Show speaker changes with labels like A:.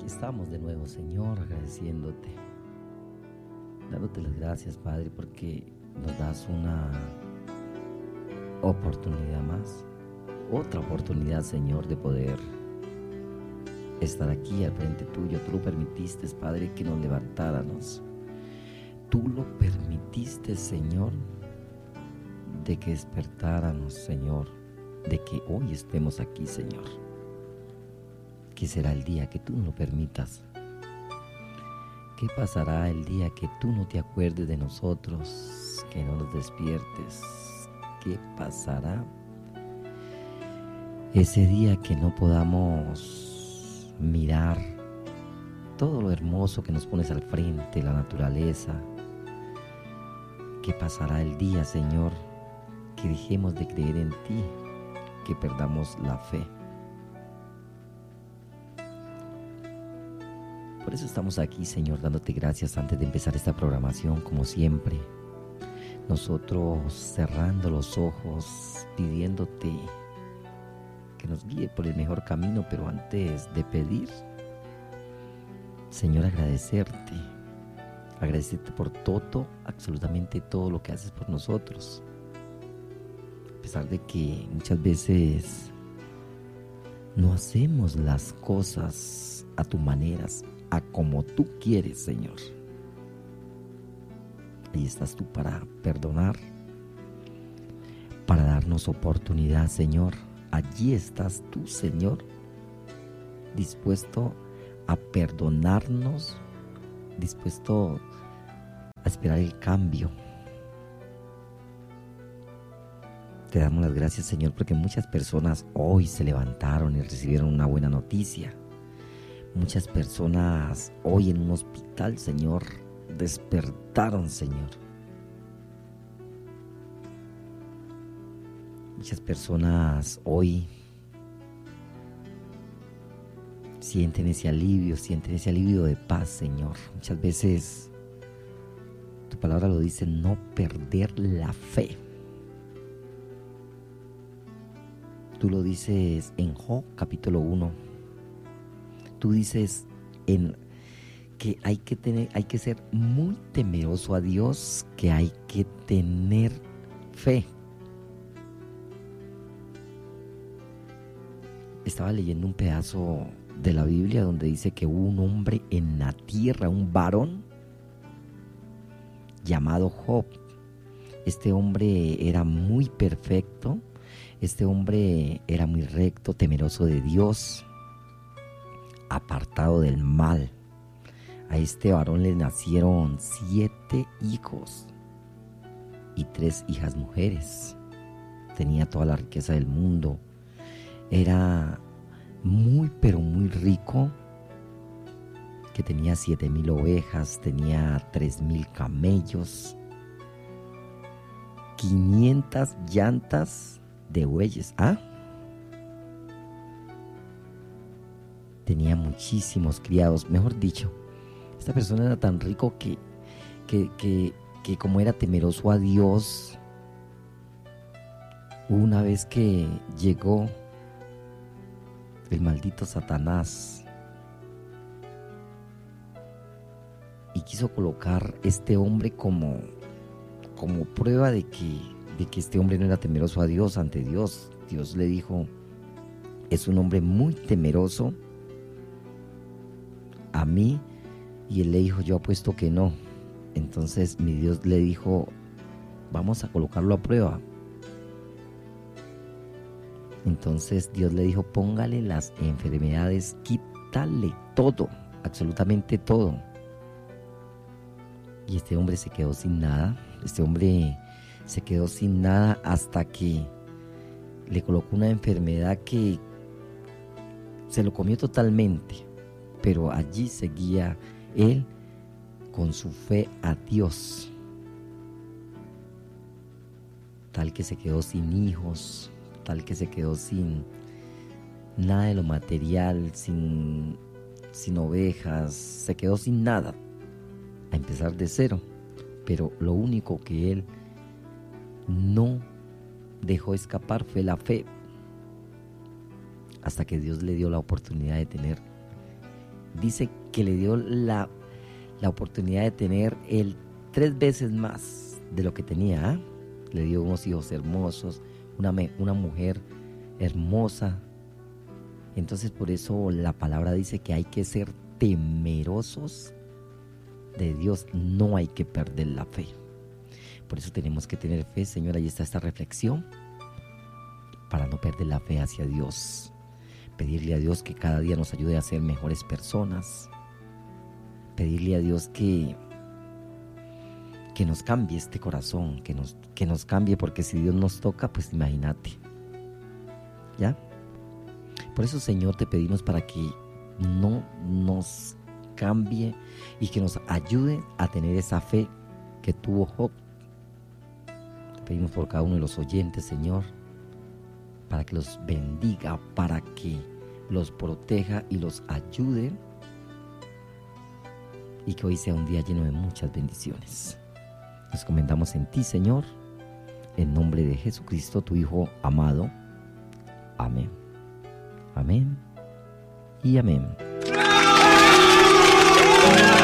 A: Estamos de nuevo, Señor, agradeciéndote, dándote las gracias, Padre, porque nos das una oportunidad más, otra oportunidad, Señor, de poder estar aquí al frente tuyo. Tú lo permitiste, Padre, que nos levantáramos. Tú lo permitiste, Señor, de que despertáramos, Señor, de que hoy estemos aquí, Señor. ¿Qué será el día que tú no lo permitas? ¿Qué pasará el día que tú no te acuerdes de nosotros, que no nos despiertes? ¿Qué pasará ese día que no podamos mirar todo lo hermoso que nos pones al frente, la naturaleza? ¿Qué pasará el día, Señor, que dejemos de creer en ti, que perdamos la fe? Por eso estamos aquí, Señor, dándote gracias antes de empezar esta programación, como siempre. Nosotros cerrando los ojos, pidiéndote que nos guíe por el mejor camino, pero antes de pedir, Señor, agradecerte por todo, absolutamente todo lo que haces por nosotros. A pesar de que muchas veces no hacemos las cosas a tu manera, a como tú quieres, Señor. Ahí estás tú para perdonar, para darnos oportunidad, Señor. Allí estás tú, Señor, dispuesto a perdonarnos, dispuesto a esperar el cambio. Te damos las gracias, Señor, porque muchas personas hoy se levantaron y recibieron una buena noticia. Muchas personas hoy en un hospital, Señor, despertaron, Señor. Muchas personas hoy sienten ese alivio de paz, Señor. Muchas veces tu palabra lo dice, no perder la fe. Tú lo dices en Job capítulo 1. Tú dices que hay que ser muy temeroso a Dios, que hay que tener fe. Estaba leyendo un pedazo de la Biblia donde dice que hubo un hombre en la tierra, un varón llamado Job. Este hombre era muy perfecto, este hombre era muy recto, temeroso de Dios, apartado del mal. A este varón le nacieron 7 hijos y 3 hijas mujeres. Tenía toda la riqueza del mundo. Era muy, pero muy rico, que tenía 7,000 ovejas, tenía 3,000 camellos, 500 llantas de bueyes. Tenía muchísimos criados. Mejor dicho, esta persona era tan rico que como era temeroso a Dios, una vez que llegó el maldito Satanás y quiso colocar este hombre como prueba de que este hombre no era temeroso a Dios, ante Dios. Dios le dijo, es un hombre muy temeroso a mí, y él le dijo, yo apuesto que no. Entonces mi Dios le dijo, vamos a colocarlo a prueba. Entonces Dios le dijo, póngale las enfermedades, quítale todo, absolutamente todo. Y este hombre se quedó sin nada. Hasta que le colocó una enfermedad que se lo comió totalmente. Pero allí seguía él con su fe a Dios, tal que se quedó sin hijos, tal que se quedó sin nada de lo material, sin ovejas, se quedó sin nada, a empezar de cero. Pero lo único que él no dejó escapar fue la fe, hasta que Dios le dio la oportunidad de tener dice que le dio la oportunidad de tener 3 veces más de lo que tenía. ¿Eh? Le dio unos hijos hermosos, una mujer hermosa. Entonces por eso la palabra dice que hay que ser temerosos de Dios, no hay que perder la fe. Por eso tenemos que tener fe, Señor. Ahí está esta reflexión, para no perder la fe hacia Dios. Pedirle a Dios que cada día nos ayude a ser mejores personas. Pedirle a Dios que nos cambie este corazón, que nos cambie, porque si Dios nos toca, pues imagínate. ¿Ya? Por eso, Señor, te pedimos para que no nos cambie y que nos ayude a tener esa fe que tuvo Job. Te pedimos por cada uno de los oyentes, Señor, para que los bendiga, para que los proteja y los ayude, y que hoy sea un día lleno de muchas bendiciones. Nos encomendamos en ti, Señor, en nombre de Jesucristo, tu Hijo amado. Amén. Amén y amén.